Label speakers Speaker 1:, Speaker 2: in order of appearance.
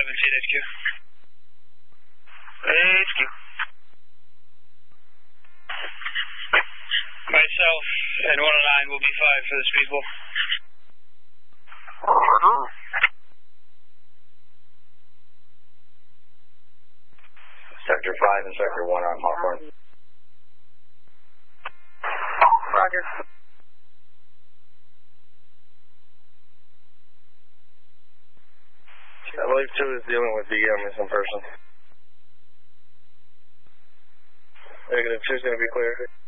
Speaker 1: Seat HQ. HQ. Myself and 109 will be 5 for this people.
Speaker 2: Sector 5 and Sector 1 on Hawthorne.
Speaker 3: Roger.
Speaker 2: I believe 2 is dealing with the missing person. Negative 2 is going to be clear.